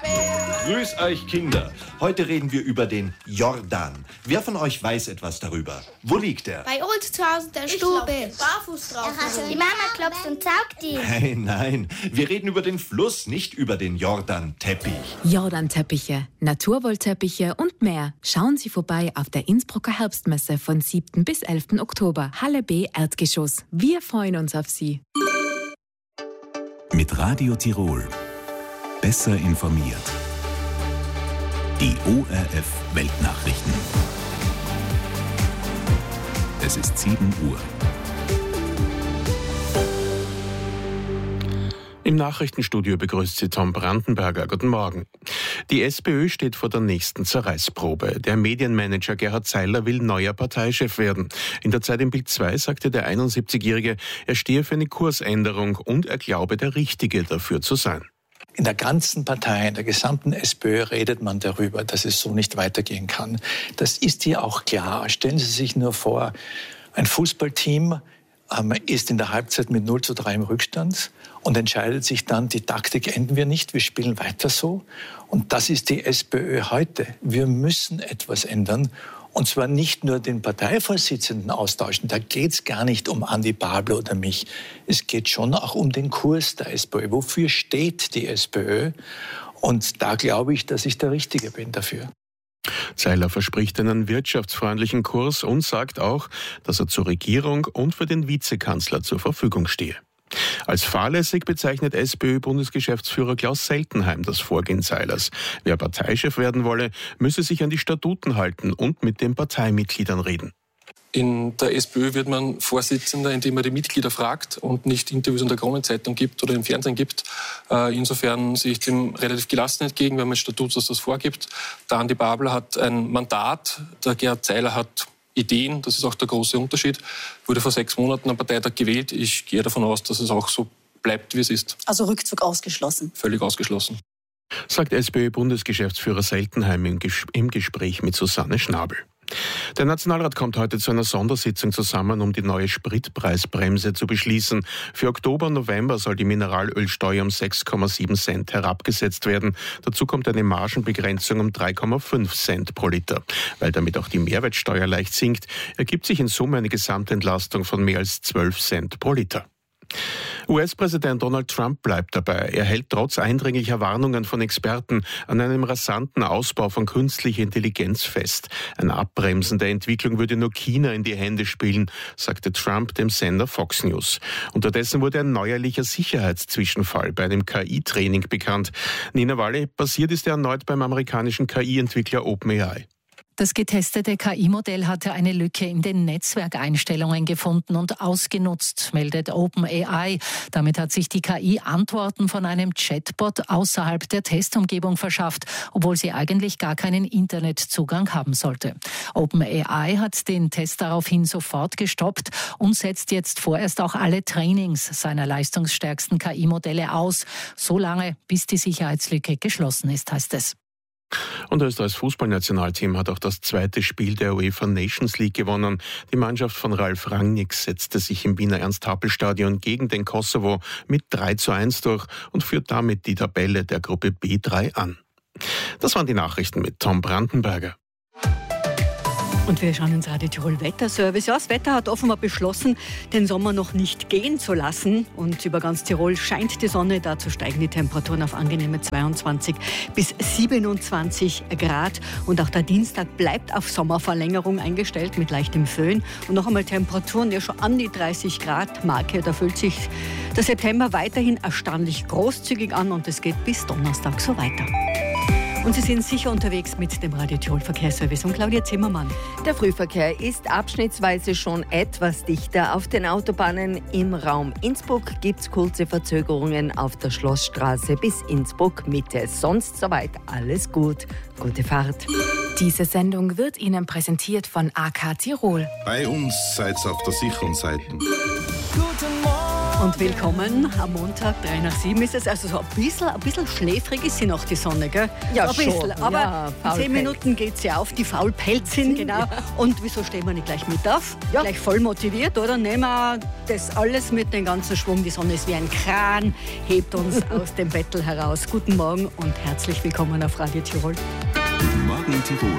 Grüß euch, Kinder. Heute reden wir über den Jordan. Wer von euch weiß etwas darüber? Wo liegt er? Bei uns zu Hause in der Stube. Barfuß drauf. Die Mama klopft und saugt ihn. Nein. Wir reden über den Fluss, nicht über den Jordan-Teppich. Jordan-Teppiche, Naturwollteppiche und mehr. Schauen Sie vorbei auf der Innsbrucker Herbstmesse von 7. bis 11. Oktober. Halle B, Erdgeschoss. Wir freuen uns auf Sie. Mit Radio Tirol. Besser informiert. Die ORF-Weltnachrichten. Es ist 7 Uhr. Im Nachrichtenstudio begrüßt Sie Tom Brandenberger. Guten Morgen. Die SPÖ steht vor der nächsten Zerreißprobe. Der Medienmanager Gerhard Seiler will neuer Parteichef werden. In der Zeit im Bild 2 sagte der 71-Jährige, er stehe für eine Kursänderung und er glaube, der Richtige dafür zu sein. In der ganzen Partei, in der gesamten SPÖ redet man darüber, dass es so nicht weitergehen kann. Das ist hier auch klar. Stellen Sie sich nur vor, ein Fußballteam ist in der Halbzeit mit 0:3 im Rückstand und entscheidet sich dann, die Taktik ändern wir nicht, wir spielen weiter so. Und das ist die SPÖ heute. Wir müssen etwas ändern. Und zwar nicht nur den Parteivorsitzenden austauschen. Da geht es gar nicht um Andi Babler oder mich. Es geht schon auch um den Kurs der SPÖ. Wofür steht die SPÖ? Und da glaube ich, dass ich der Richtige bin dafür. Seiler verspricht einen wirtschaftsfreundlichen Kurs und sagt auch, dass er zur Regierung und für den Vizekanzler zur Verfügung stehe. Als fahrlässig bezeichnet SPÖ-Bundesgeschäftsführer Klaus Seltenheim das Vorgehen Seilers. Wer Parteichef werden wolle, müsse sich an die Statuten halten und mit den Parteimitgliedern reden. In der SPÖ wird man Vorsitzender, indem man die Mitglieder fragt und nicht Interviews in der Kronenzeitung gibt oder im Fernsehen gibt. Insofern sehe ich dem relativ gelassen entgegen, wenn man ein Statut, das vorgibt. Der Andi Babler hat ein Mandat, der Gerhard Seiler hat Ideen, das ist auch der große Unterschied. Wurde vor 6 Monaten am Parteitag gewählt. Ich gehe davon aus, dass es auch so bleibt, wie es ist. Also Rückzug ausgeschlossen? Völlig ausgeschlossen. Sagt SPÖ-Bundesgeschäftsführer Seltenheim im Gespräch mit Susanne Schnabel. Der Nationalrat kommt heute zu einer Sondersitzung zusammen, um die neue Spritpreisbremse zu beschließen. Für Oktober und November soll die Mineralölsteuer um 6,7 Cent herabgesetzt werden. Dazu kommt eine Margenbegrenzung um 3,5 Cent pro Liter. Weil damit auch die Mehrwertsteuer leicht sinkt, ergibt sich in Summe eine Gesamtentlastung von mehr als 12 Cent pro Liter. US-Präsident Donald Trump bleibt dabei. Er hält trotz eindringlicher Warnungen von Experten an einem rasanten Ausbau von künstlicher Intelligenz fest. Ein Abbremsen der Entwicklung würde nur China in die Hände spielen, sagte Trump dem Sender Fox News. Unterdessen wurde ein neuerlicher Sicherheitszwischenfall bei einem KI-Training bekannt. Nina Walle, passiert ist er erneut beim amerikanischen KI-Entwickler OpenAI. Das getestete KI-Modell hatte eine Lücke in den Netzwerkeinstellungen gefunden und ausgenutzt, meldet OpenAI. Damit hat sich die KI Antworten von einem Chatbot außerhalb der Testumgebung verschafft, obwohl sie eigentlich gar keinen Internetzugang haben sollte. OpenAI hat den Test daraufhin sofort gestoppt und setzt jetzt vorerst auch alle Trainings seiner leistungsstärksten KI-Modelle aus, so lange, bis die Sicherheitslücke geschlossen ist, heißt es. Und Österreichs Fußballnationalteam hat auch das zweite Spiel der UEFA Nations League gewonnen. Die Mannschaft von Ralf Rangnick setzte sich im Wiener Ernst-Happel-Stadion gegen den Kosovo mit 3:1 durch und führt damit die Tabelle der Gruppe B3 an. Das waren die Nachrichten mit Tom Brandenberger. Und wir schauen ins Radio Tirol Wetterservice. Ja, das Wetter hat offenbar beschlossen, den Sommer noch nicht gehen zu lassen. Und über ganz Tirol scheint die Sonne. Dazu steigen die Temperaturen auf angenehme 22 bis 27 Grad. Und auch der Dienstag bleibt auf Sommerverlängerung eingestellt mit leichtem Föhn. Und noch einmal Temperaturen ja schon an die 30 Grad Marke. Da fühlt sich der September weiterhin erstaunlich großzügig an. Und es geht bis Donnerstag so weiter. Und Sie sind sicher unterwegs mit dem Radio Tirol Verkehrsservice und Claudia Zimmermann. Der Frühverkehr ist abschnittsweise schon etwas dichter. Auf den Autobahnen im Raum Innsbruck gibt es kurze Verzögerungen auf der Schlossstraße bis Innsbruck Mitte. Sonst soweit alles gut. Gute Fahrt. Diese Sendung wird Ihnen präsentiert von AK Tirol. Bei uns seid ihr auf der sicheren Seite. Guten Morgen! Und willkommen am Montag, 6:03 ist es. Also so ein bisschen schläfrig ist sie noch, die Sonne, gell? Ja, ein bisschen. schon. Aber Ja, in 10 Minuten geht sie auf, die Faulpelzin, genau. Ja. Und wieso stehen wir nicht gleich mit auf? Ja. Gleich voll motiviert, oder? Nehmen wir das alles mit, den ganzen Schwung. Die Sonne ist wie ein Kran, hebt uns aus dem Bettel heraus. Guten Morgen und herzlich willkommen auf Radio Tirol. Guten Morgen Tirol.